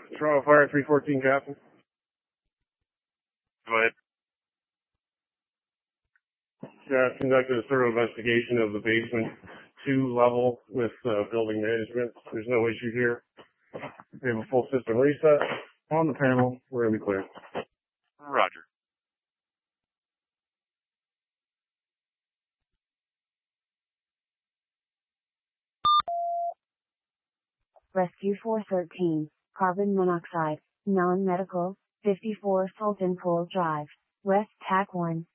Toronto Fire 314, Captain. Go ahead. Conducted a thorough investigation of the basement 2 level with building management. There's no issue here. We have a full system reset on the panel. We're going to be clear. Roger. Rescue 413, carbon monoxide, non-medical, 54 Sultan Pool Drive, West TAC 1.